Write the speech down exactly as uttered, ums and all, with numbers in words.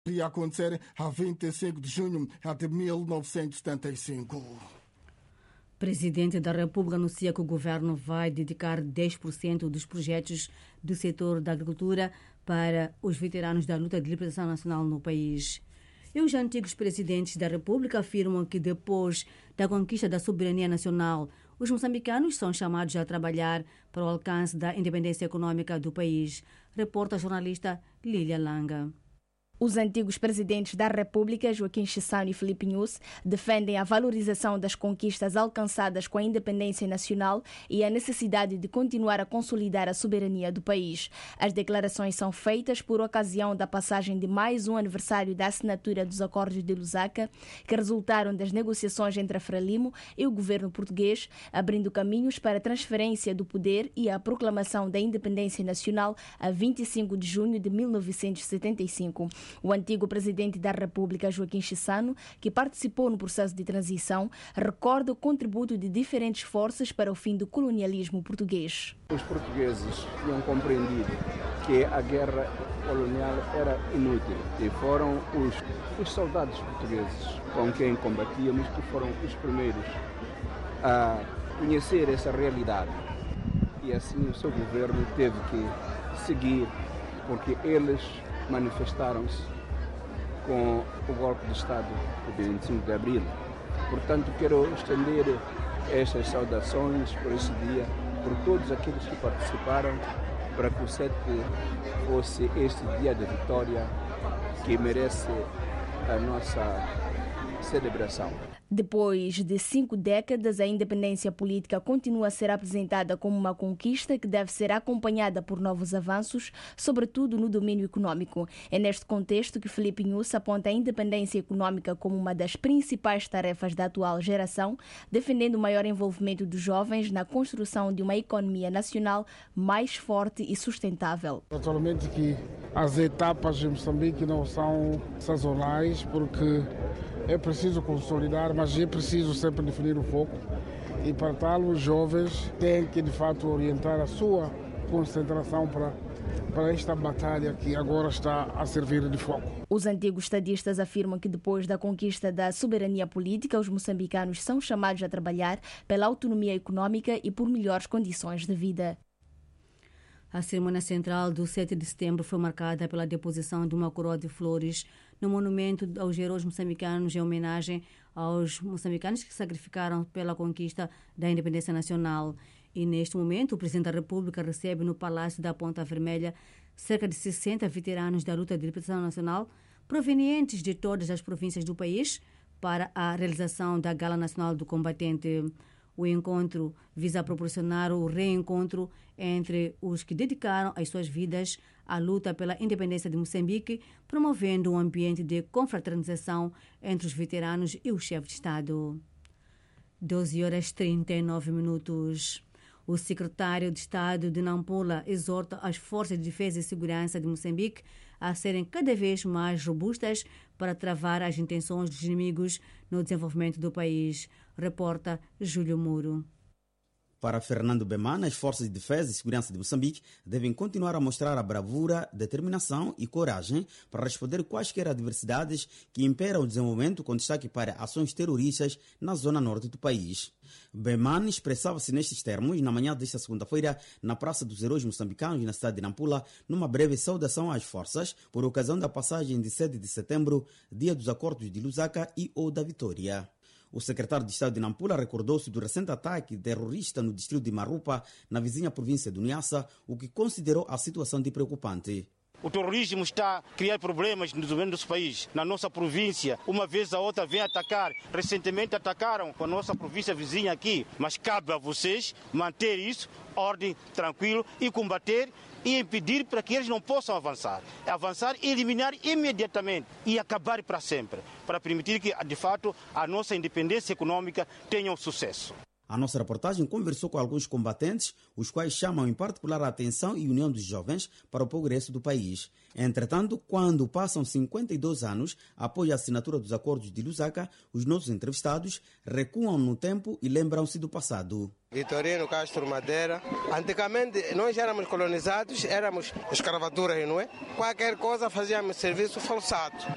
Ia acontecer a vinte e cinco de junho de mil novecentos e setenta e cinco. Presidente da República anuncia que o governo vai dedicar dez por cento dos projetos do setor da agricultura para os veteranos da luta de libertação nacional no país. E os antigos presidentes da República afirmam que depois da conquista da soberania nacional, os moçambicanos são chamados a trabalhar para o alcance da independência econômica do país. Reporta a jornalista Lília Langa. Os antigos presidentes da República, Joaquim Chissano e Filipe Nunes, defendem a valorização das conquistas alcançadas com a independência nacional e a necessidade de continuar a consolidar a soberania do país. As declarações são feitas por ocasião da passagem de mais um aniversário da assinatura dos Acordos de Lusaka, que resultaram das negociações entre a Frelimo e o governo português, abrindo caminhos para a transferência do poder e a proclamação da independência nacional a vinte e cinco de junho de mil novecentos e setenta e cinco. O antigo presidente da República, Joaquim Chissano, que participou no processo de transição, recorda o contributo de diferentes forças para o fim do colonialismo português. Os portugueses tinham compreendido que a guerra colonial era inútil e foram os, os soldados portugueses com quem combatíamos que foram os primeiros a conhecer essa realidade. E assim o seu governo teve que seguir, porque eles manifestaram-se com o golpe de Estado de vinte e cinco de abril. Portanto, quero estender estas saudações por esse dia, por todos aqueles que participaram, para que o sete fosse este dia de vitória que merece a nossa celebração. Depois de cinco décadas, a independência política continua a ser apresentada como uma conquista que deve ser acompanhada por novos avanços, sobretudo no domínio econômico. É neste contexto que Filipe Nunes aponta a independência econômica como uma das principais tarefas da atual geração, defendendo o maior envolvimento dos jovens na construção de uma economia nacional mais forte e sustentável. Naturalmente que as etapas em Moçambique não são sazonais, porque é preciso consolidar, mas é preciso sempre definir o foco. E para tal, os jovens têm que, de fato, orientar a sua concentração para, para esta batalha que agora está a servir de foco. Os antigos estadistas afirmam que depois da conquista da soberania política, os moçambicanos são chamados a trabalhar pela autonomia econômica e por melhores condições de vida. A cerimônia central do sete de setembro foi marcada pela deposição de uma coroa de flores no monumento aos heróis moçambicanos em homenagem aos moçambicanos que sacrificaram pela conquista da independência nacional. E neste momento, o Presidente da República recebe no Palácio da Ponta Vermelha cerca de sessenta veteranos da luta de libertação nacional provenientes de todas as províncias do país para a realização da Gala Nacional do Combatente. O encontro visa proporcionar o reencontro entre os que dedicaram as suas vidas à luta pela independência de Moçambique, promovendo um ambiente de confraternização entre os veteranos e o chefe de Estado. doze horas e trinta e nove minutos. O secretário de Estado de Nampula exorta as forças de defesa e segurança de Moçambique a serem cada vez mais robustas para travar as intenções dos inimigos no desenvolvimento do país. Reporta Júlio Muro. Para Fernando Bemana, as forças de defesa e segurança de Moçambique devem continuar a mostrar a bravura, determinação e coragem para responder quaisquer adversidades que imperam o desenvolvimento, com destaque para ações terroristas na zona norte do país. Bemana expressava-se nestes termos na manhã desta segunda-feira na Praça dos Heróis Moçambicanos, na cidade de Nampula, numa breve saudação às forças por ocasião da passagem de sete de setembro, dia dos Acordos de Lusaka e ou da Vitória. O secretário de Estado de Nampula recordou-se do recente ataque terrorista no distrito de Marupa, na vizinha província de Niassa, o que considerou a situação de preocupante. O terrorismo está a criar problemas no desenvolvimento do nosso país, na nossa província. Uma vez a outra vem atacar. Recentemente atacaram a nossa província vizinha aqui. Mas cabe a vocês manter isso, ordem, tranquilo, e combater e impedir para que eles não possam avançar. Avançar e eliminar imediatamente e acabar para sempre, para permitir que, de fato, a nossa independência econômica tenha um sucesso. A nossa reportagem conversou com alguns combatentes, os quais chamam em particular a atenção e união dos jovens para o progresso do país. Entretanto, quando passam cinquenta e dois anos após a assinatura dos Acordos de Lusaka, os nossos entrevistados recuam no tempo e lembram-se do passado. Vitorino Castro Madeira. Antigamente nós éramos colonizados, éramos escravatura, não é? Qualquer coisa fazíamos serviço forçado.